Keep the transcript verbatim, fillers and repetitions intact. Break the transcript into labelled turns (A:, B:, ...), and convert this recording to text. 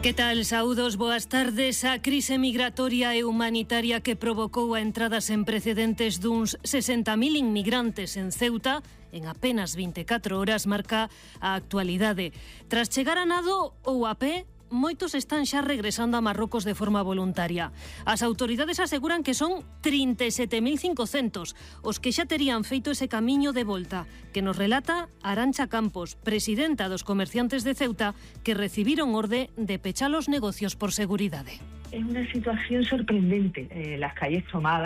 A: Que tal, saúdos, boas tardes. A crise migratoria e humanitaria que provocou a entrada sen precedentes duns sesenta mil inmigrantes en Ceuta en apenas vinte e catro horas marca a actualidade. Tras chegar a nado ou a pé, moitos están xa regresando a Marrocos de forma voluntaria. As autoridades aseguran que son trinta e sete mil cincocentos os que xa terían feito ese camiño de volta, que nos relata Arantxa Campos, presidenta dos comerciantes de Ceuta, que recibiron orde de pechar os negocios por seguridade.
B: Es una situación sorprendente, eh, las calles tomadas.